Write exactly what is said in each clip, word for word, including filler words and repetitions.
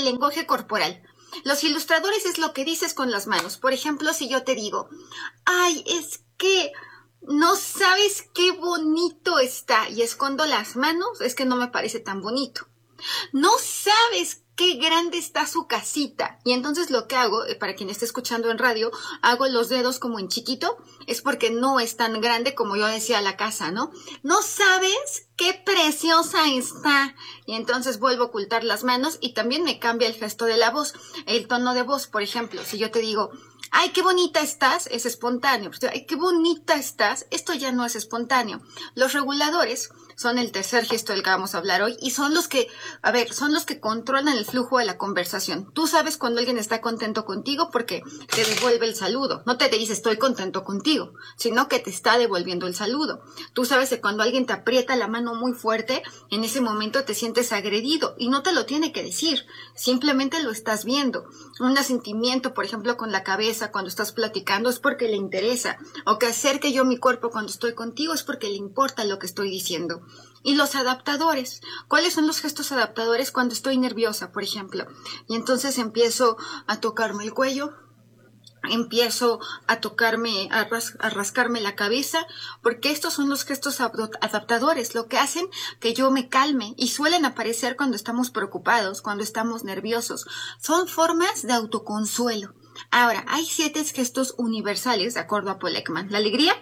el lenguaje corporal. Los ilustradores es lo que dices con las manos. Por ejemplo, si yo te digo, ay, es que no sabes qué bonito está, y escondo las manos, es que no me parece tan bonito. No sabes qué grande está su casita. Y entonces lo que hago, para quien esté escuchando en radio, hago los dedos como en chiquito, es porque no es tan grande como yo decía la casa, ¿no? No sabes qué preciosa está. Y entonces vuelvo a ocultar las manos y también me cambia el gesto de la voz, el tono de voz. Por ejemplo, si yo te digo, ay, qué bonita estás, es espontáneo. Ay, qué bonita estás, esto ya no es espontáneo. Los reguladores son el tercer gesto del que vamos a hablar hoy y son los que, a ver, son los que controlan el flujo de la conversación. Tú sabes cuando alguien está contento contigo porque te devuelve el saludo. No te dice estoy contento contigo, sino que te está devolviendo el saludo. Tú sabes que cuando alguien te aprieta la mano muy fuerte, en ese momento te sientes agredido y no te lo tiene que decir, simplemente lo estás viendo. Un asentimiento, por ejemplo, con la cabeza cuando estás platicando es porque le interesa, o que acerque yo mi cuerpo cuando estoy contigo es porque le importa lo que estoy diciendo. Y los adaptadores, ¿cuáles son los gestos adaptadores? Cuando estoy nerviosa, por ejemplo, y entonces empiezo a tocarme el cuello, empiezo a tocarme, a, ras, a rascarme la cabeza, porque estos son los gestos adaptadores, lo que hacen que yo me calme, y suelen aparecer cuando estamos preocupados, cuando estamos nerviosos. Son formas de autoconsuelo. Ahora, hay siete gestos universales, de acuerdo a Paul Ekman. La alegría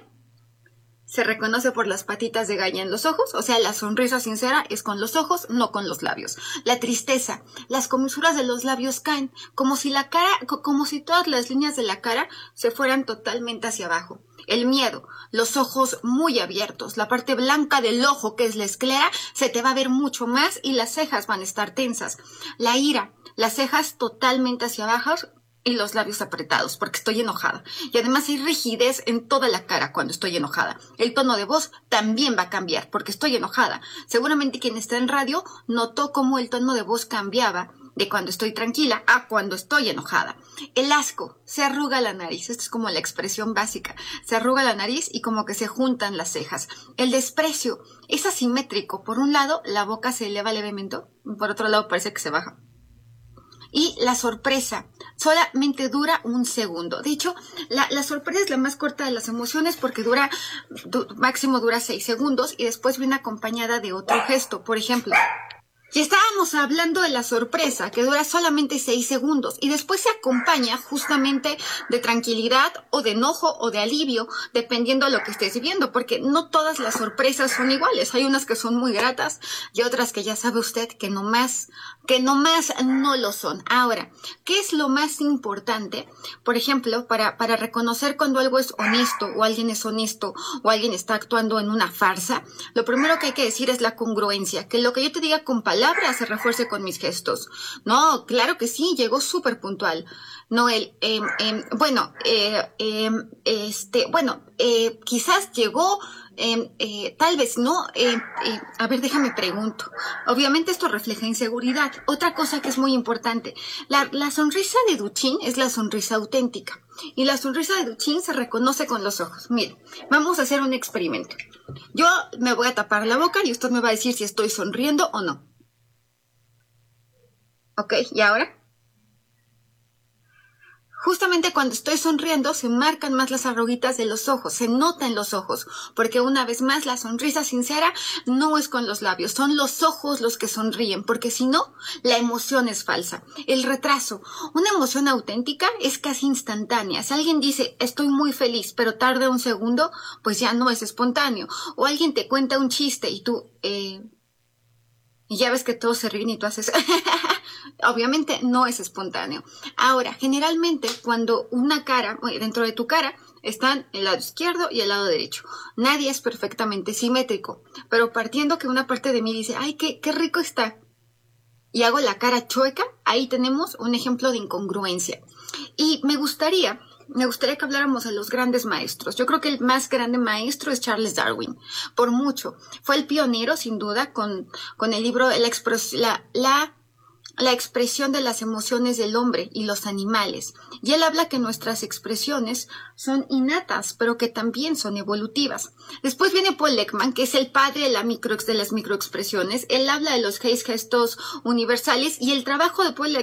se reconoce por las patitas de galla en los ojos, o sea, la sonrisa sincera es con los ojos, no con los labios. La tristeza, las comisuras de los labios caen, como si la cara, como si todas las líneas de la cara se fueran totalmente hacia abajo. El miedo, los ojos muy abiertos, la parte blanca del ojo, que es la esclera, se te va a ver mucho más y las cejas van a estar tensas. La ira, las cejas totalmente hacia abajo y los labios apretados, porque estoy enojada. Y además hay rigidez en toda la cara cuando estoy enojada. El tono de voz también va a cambiar, porque estoy enojada. Seguramente quien está en radio notó cómo el tono de voz cambiaba de cuando estoy tranquila a cuando estoy enojada. El asco, se arruga la nariz. Esta es como la expresión básica. Se arruga la nariz y como que se juntan las cejas. El desprecio es asimétrico. Por un lado, la boca se eleva levemente, por otro lado parece que se baja. Y la sorpresa solamente dura un segundo. De hecho, la, la sorpresa es la más corta de las emociones porque dura, du, máximo dura seis segundos y después viene acompañada de otro gesto. Por ejemplo, y estábamos hablando de la sorpresa, que dura solamente seis segundos, y después se acompaña justamente de tranquilidad, o de enojo, o de alivio, dependiendo de lo que estés viviendo, porque no todas las sorpresas son iguales. Hay unas que son muy gratas, y otras que ya sabe usted que nomás, que nomás no lo son. Ahora, ¿qué es lo más importante? Por ejemplo, para, para reconocer cuando algo es honesto, o alguien es honesto, o alguien está actuando en una farsa, lo primero que hay que decir es la congruencia, que lo que yo te diga con palabras se refuerce con mis gestos. No, claro que sí, llegó súper puntual. Noel, eh, eh, bueno, eh, eh, este, bueno, eh, quizás llegó, eh, eh, tal vez no, eh, eh, a ver, déjame pregunto. Obviamente esto refleja inseguridad. Otra cosa que es muy importante, la, la sonrisa de Duchin es la sonrisa auténtica. Y la sonrisa de Duchin se reconoce con los ojos. Miren, vamos a hacer un experimento. Yo me voy a tapar la boca y usted me va a decir si estoy sonriendo o no. Ok, ¿y ahora? Justamente cuando estoy sonriendo se marcan más las arruguitas de los ojos, se nota en los ojos, porque una vez más la sonrisa sincera no es con los labios, son los ojos los que sonríen, porque si no, la emoción es falsa. El retraso, una emoción auténtica es casi instantánea. Si alguien dice estoy muy feliz, pero tarda un segundo, pues ya no es espontáneo. O alguien te cuenta un chiste y tú, eh... y ya ves que todos se ríen y tú haces... Obviamente no es espontáneo. Ahora, generalmente cuando una cara, dentro de tu cara, están el lado izquierdo y el lado derecho. Nadie es perfectamente simétrico, pero partiendo que una parte de mí dice, ay, qué, qué rico está, y hago la cara chueca, ahí tenemos un ejemplo de incongruencia. Y me gustaría... Me gustaría que habláramos de los grandes maestros. Yo creo que el más grande maestro es Charles Darwin, por mucho. Fue el pionero, sin duda, con, con el libro la, expres, la, la, la expresión de las emociones del hombre y los animales. Y él habla que nuestras expresiones son innatas, pero que también son evolutivas. Después viene Paul Ekman, que es el padre de, la micro, de las microexpresiones. Él habla de los seis gestos universales y el trabajo de Paul